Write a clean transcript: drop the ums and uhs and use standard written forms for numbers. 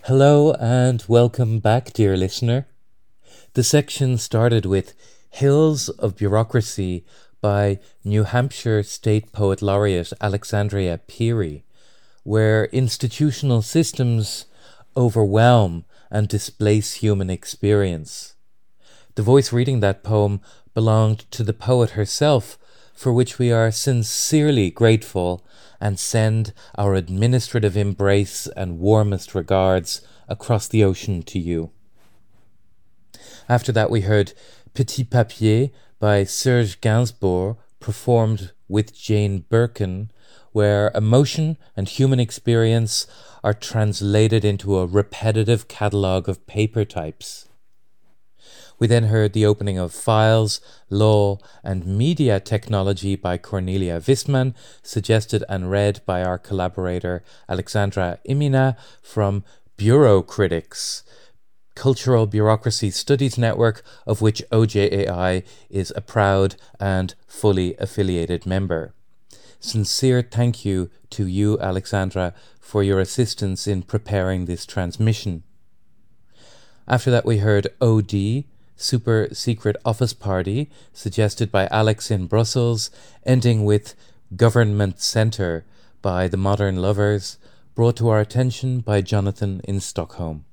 Hello and welcome back, dear listener. The section started with Hills of Bureaucracy by New Hampshire State Poet Laureate Alexandria Peary, where institutional systems overwhelm and displace human experience. The voice reading that poem belonged to the poet herself, for which we are sincerely grateful and send our administrative embrace and warmest regards across the ocean to you. After that, we heard Petit Papier by Serge Gainsbourg, performed with Jane Birkin, where emotion and human experience are translated into a repetitive catalogue of paper types. We then heard the opening of Files, Law and Media Technology by Cornelia Wissmann, suggested and read by our collaborator Alexandra Imina from Bureaucritics, Cultural Bureaucracy Studies Network, of which OJAI is a proud and fully affiliated member. Sincere thank you to you, Alexandra, for your assistance in preparing this transmission. After that, we heard OD, Super Secret Office Party, suggested by Alex in Brussels, ending with Government Centre by The Modern Lovers, brought to our attention by Jonathan in Stockholm.